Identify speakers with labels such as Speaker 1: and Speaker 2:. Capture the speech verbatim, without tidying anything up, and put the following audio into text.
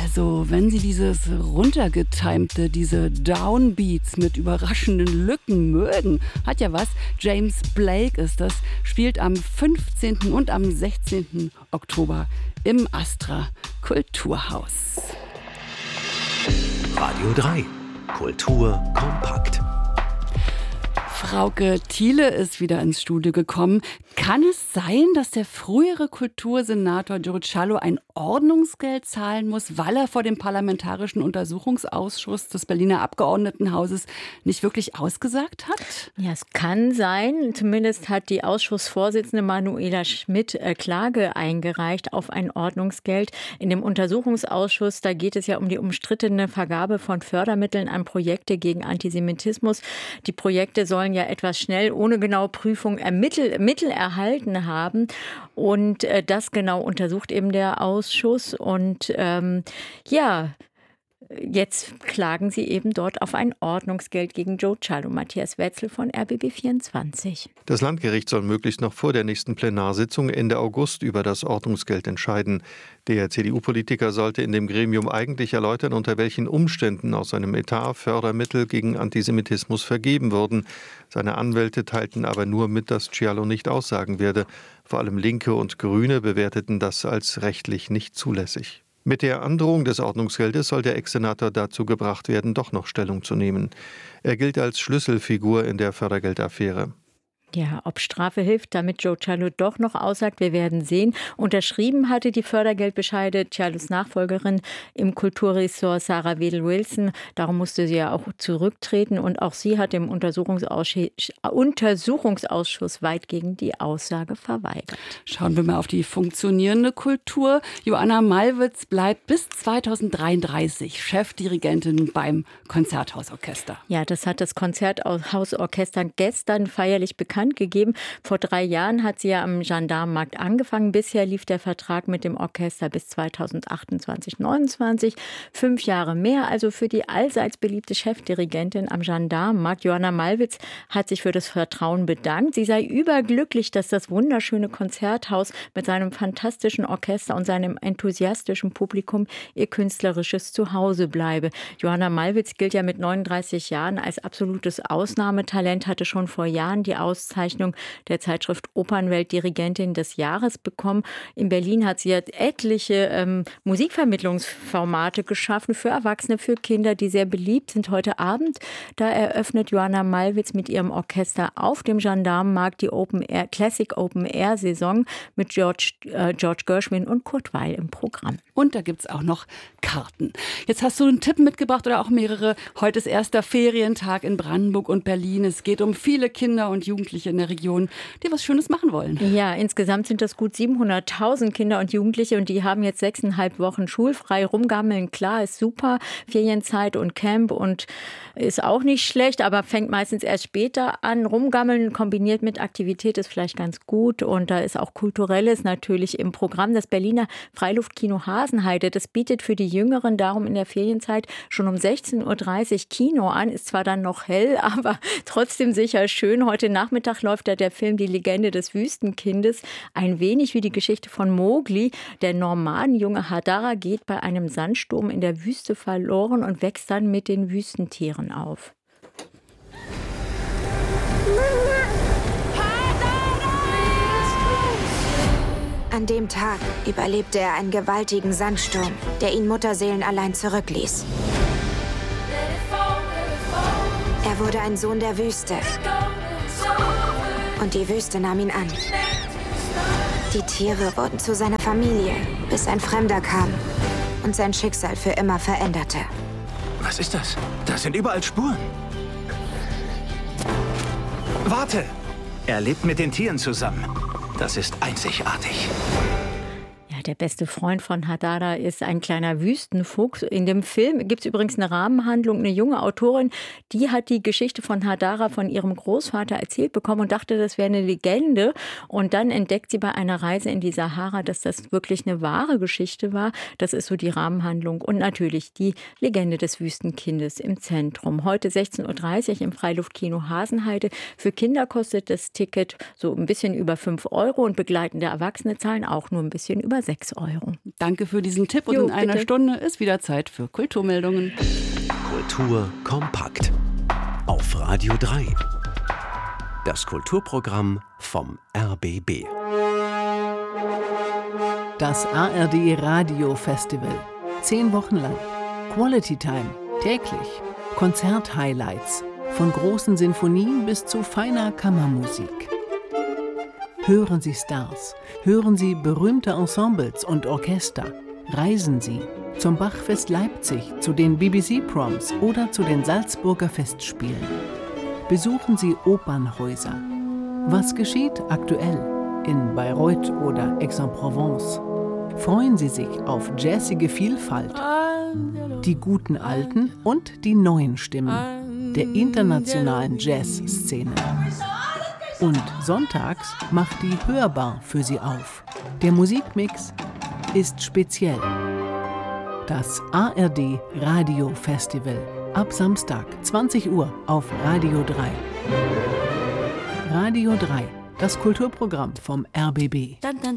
Speaker 1: Also, wenn Sie dieses runtergetimte, diese Downbeats mit überraschenden Lücken mögen, hat ja was. James Blake ist das, spielt am fünfzehnten und am sechzehnten Oktober im Astra Kulturhaus.
Speaker 2: Radio drei, Kultur kompakt.
Speaker 1: Frauke Thiele ist wieder ins Studio gekommen. Kann es sein, dass der frühere Kultursenator Giorgiallo ein Ordnungsgeld zahlen muss, weil er vor dem Parlamentarischen Untersuchungsausschuss des Berliner Abgeordnetenhauses nicht wirklich ausgesagt hat?
Speaker 3: Ja, es kann sein. Zumindest hat die Ausschussvorsitzende Manuela Schmidt äh, Klage eingereicht auf ein Ordnungsgeld. In dem Untersuchungsausschuss, da geht es ja um die umstrittene Vergabe von Fördermitteln an Projekte gegen Antisemitismus. Die Projekte sollen ja etwas schnell, ohne genaue Prüfung Ermittel, Mittel erhalten haben. Und äh, das genau untersucht eben der Ausschuss. Und ähm, ja, jetzt klagen sie eben dort auf ein Ordnungsgeld gegen Giorgiallo. Matthias Wetzel von R B B vierundzwanzig.
Speaker 4: Das Landgericht soll möglichst noch vor der nächsten Plenarsitzung Ende August über das Ordnungsgeld entscheiden. Der C D U-Politiker sollte in dem Gremium eigentlich erläutern, unter welchen Umständen aus seinem Etat Fördermittel gegen Antisemitismus vergeben wurden. Seine Anwälte teilten aber nur mit, dass Giorgiallo nicht aussagen werde. Vor allem Linke und Grüne bewerteten das als rechtlich nicht zulässig. Mit der Androhung des Ordnungsgeldes soll der Ex-Senator dazu gebracht werden, doch noch Stellung zu nehmen. Er gilt als Schlüsselfigur in der Fördergeldaffäre.
Speaker 3: Ja, ob Strafe hilft, damit Giorgiallo doch noch aussagt, wir werden sehen. Unterschrieben hatte die Fördergeldbescheide Giorgiallos Nachfolgerin im Kulturressort Sarah Wedel-Wilson. Darum musste sie ja auch zurücktreten. Und auch sie hat dem Untersuchungsausschuss, Untersuchungsausschuss weitgehend die Aussage verweigert.
Speaker 1: Schauen wir mal auf die funktionierende Kultur. Joanna Malwitz bleibt bis zweitausenddreiunddreißig Chefdirigentin beim Konzerthausorchester.
Speaker 3: Ja, das hat das Konzerthausorchester gestern feierlich bekannt gegeben. Vor drei Jahren hat sie ja am Gendarmenmarkt angefangen. Bisher lief der Vertrag mit dem Orchester bis zweitausendachtundzwanzig neunundzwanzig. Fünf Jahre mehr, also für die allseits beliebte Chefdirigentin am Gendarmenmarkt. Joanna Malwitz hat sich für das Vertrauen bedankt. Sie sei überglücklich, dass das wunderschöne Konzerthaus mit seinem fantastischen Orchester und seinem enthusiastischen Publikum ihr künstlerisches Zuhause bleibe. Joanna Malwitz gilt ja mit neununddreißig Jahren als absolutes Ausnahmetalent, hatte schon vor Jahren die Auszeichnung der Zeitschrift Opernwelt Dirigentin des Jahres bekommen. In Berlin hat sie jetzt etliche ähm, Musikvermittlungsformate geschaffen für Erwachsene, für Kinder, die sehr beliebt sind. Heute Abend, da eröffnet Joanna Malwitz mit ihrem Orchester auf dem Gendarmenmarkt die Open Air, Classic Open Air Saison mit George, äh, George Gershwin und Kurt Weill im Programm.
Speaker 1: Und da gibt es auch noch Karten. Jetzt hast du einen Tipp mitgebracht oder auch mehrere. Heute ist erster Ferientag in Brandenburg und Berlin. Es geht um viele Kinder und Jugendliche in der Region, die was Schönes machen wollen.
Speaker 3: Ja, insgesamt sind das gut siebenhunderttausend Kinder und Jugendliche und die haben jetzt sechseinhalb Wochen schulfrei. Rumgammeln, klar, ist super. Ferienzeit und Camp und ist auch nicht schlecht, aber fängt meistens erst später an. Rumgammeln kombiniert mit Aktivität ist vielleicht ganz gut und da ist auch Kulturelles natürlich im Programm. Das Berliner Freiluftkino Hasenheide, das bietet für die Jüngeren darum in der Ferienzeit schon um sechzehn Uhr dreißig Kino an. Ist zwar dann noch hell, aber trotzdem sicher schön. Heute Nachmittag läuft da der Film Die Legende des Wüstenkindes. Ein wenig wie die Geschichte von Mowgli. Der Nomadenjunge Hadara geht bei einem Sandsturm in der Wüste verloren und wächst dann mit den Wüstentieren auf.
Speaker 5: An dem Tag überlebte er einen gewaltigen Sandsturm, der ihn mutterseelenallein zurückließ. Er wurde ein Sohn der Wüste. Und die Wüste nahm ihn an. Die Tiere wurden zu seiner Familie, bis ein Fremder kam und sein Schicksal für immer veränderte.
Speaker 2: Was ist das? Da sind überall Spuren. Warte! Er lebt mit den Tieren zusammen. Das ist einzigartig.
Speaker 3: Der beste Freund von Hadara ist ein kleiner Wüstenfuchs. In dem Film gibt es übrigens eine Rahmenhandlung. Eine junge Autorin, die hat die Geschichte von Hadara von ihrem Großvater erzählt bekommen und dachte, das wäre eine Legende. Und dann entdeckt sie bei einer Reise in die Sahara, dass das wirklich eine wahre Geschichte war. Das ist so die Rahmenhandlung. Und natürlich die Legende des Wüstenkindes im Zentrum. Heute sechzehn Uhr dreißig im Freiluftkino Hasenheide. Für Kinder kostet das Ticket so ein bisschen über fünf Euro und begleitende Erwachsene zahlen auch nur ein bisschen über sechs sechs Euro.
Speaker 1: Danke für diesen Tipp und
Speaker 3: Jo,
Speaker 1: in einer
Speaker 3: bitte.
Speaker 1: Stunde ist wieder Zeit für Kulturmeldungen.
Speaker 6: Kultur kompakt auf Radio drei. Das Kulturprogramm vom R B B.
Speaker 7: Das A R D Radio Festival. Zehn Wochen lang. Quality Time. Täglich. Konzert-Highlights. Von großen Sinfonien bis zu feiner Kammermusik. Hören Sie Stars. Hören Sie berühmte Ensembles und Orchester. Reisen Sie zum Bachfest Leipzig, zu den B B C-Proms oder zu den Salzburger Festspielen. Besuchen Sie Opernhäuser. Was geschieht aktuell in Bayreuth oder Aix-en-Provence? Freuen Sie sich auf jazzige Vielfalt, die guten alten und die neuen Stimmen der internationalen Jazzszene. Und sonntags macht die Hörbar für Sie auf. Der Musikmix ist speziell. Das A R D Radio Festival. Ab Samstag, zwanzig Uhr auf Radio drei. Radio drei, das Kulturprogramm vom R B B.